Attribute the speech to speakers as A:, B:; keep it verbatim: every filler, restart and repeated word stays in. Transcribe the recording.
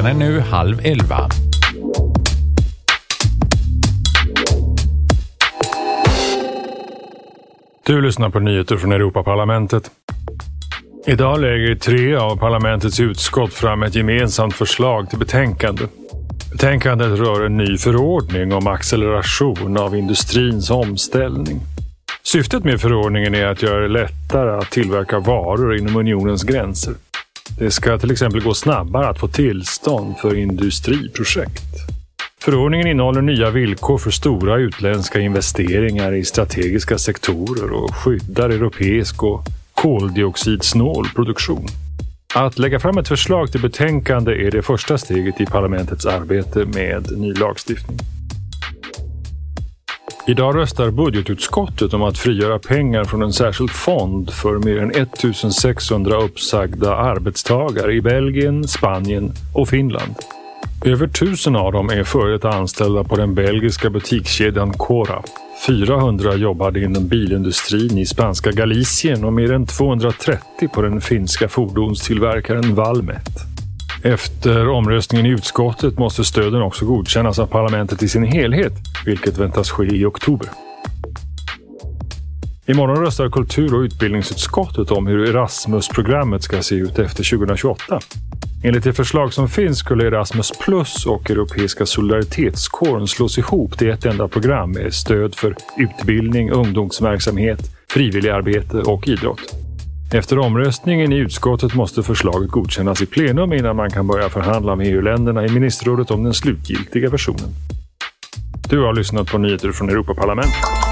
A: Klockan är nu halv elva.
B: Du lyssnar på nyheter från Europaparlamentet. Idag lägger tre av parlamentets utskott fram ett gemensamt förslag till betänkande. Betänkandet rör en ny förordning om acceleration av industrins omställning. Syftet med förordningen är att göra det lättare att tillverka varor inom unionens gränser. Det ska till exempel gå snabbare att få tillstånd för industriprojekt. Förordningen innehåller nya villkor för stora utländska investeringar i strategiska sektorer och skyddar europeisk och koldioxidsnål produktion. Att lägga fram ett förslag till betänkande är det första steget i parlamentets arbete med ny lagstiftning. Idag röstar budgetutskottet om att frigöra pengar från en särskild fond för mer än ettusensexhundra uppsagda arbetstagare i Belgien, Spanien och Finland. Över tusen av dem är före detta anställda på den belgiska butikskedjan Cora. fyrahundra jobbade inom bilindustrin i spanska Galicien och mer än tvåhundratrettio på den finska fordonstillverkaren Valmet. Efter omröstningen i utskottet måste stöden också godkännas av parlamentet i sin helhet, vilket väntas ske i oktober. Imorgon röstar kultur- och utbildningsutskottet om hur Erasmus-programmet ska se ut efter tjugohundratjugoåtta. Enligt det förslag som finns skulle Erasmus Plus och Europeiska solidaritetskåren slås ihop till ett enda program med stöd för utbildning, ungdomsverksamhet, frivilligarbete och idrott. Efter omröstningen i utskottet måste förslaget godkännas i plenum innan man kan börja förhandla med E U-länderna i ministerrådet om den slutgiltiga versionen. Du har lyssnat på nyheter från Europaparlamentet.